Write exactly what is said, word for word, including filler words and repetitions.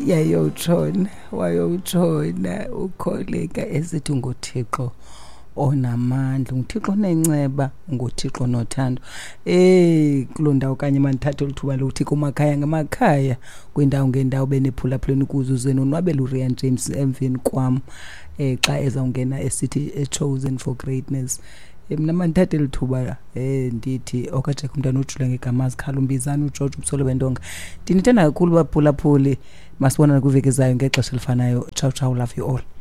yayotshona wayotshona ukholeka esithi nguThixo onamandla, nguThixo onenceba, nguThixo nothando. Eh kulonda okanye mandithathe ulithuba lokuthi kumakhaya ngamakhaya kwindawo ngendawo benephulaphuleni kuzo zenonwabela uRian James emveni kwam eh xa ezawungena esithi a chosen for greatness. Mina mandithathe lithuba eh ndithi okaJack umntana ojula ngegama azikhala umbizana uGeorge Msolo Bendonga. Ndinithanda kakhulu baphulaphuli, masibonane kuveki ezayo ngexesha elifanayo. Ciao ciao, love you all.